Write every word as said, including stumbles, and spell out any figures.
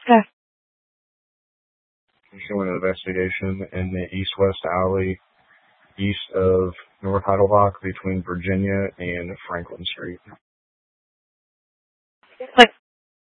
Okay. Pursuing an investigation in the east-west alley east of North Heidelbach between Virginia and Franklin Street. Like